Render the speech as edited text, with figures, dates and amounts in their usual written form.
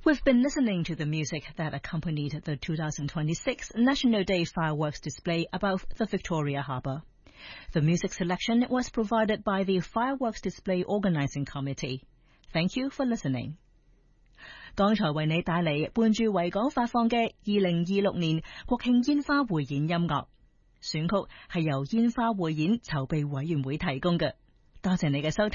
We've been listening to the music that accompanied the 2026 National Day fireworks display above the Victoria Harbour. The music selection was provided by the Fireworks Display Organising Committee. Thank you for listening. 剛才為你帶嚟伴住維港發放嘅2026年國慶煙花匯演音樂，選曲係由煙花匯演籌備委員會提供嘅。多謝你嘅收聽。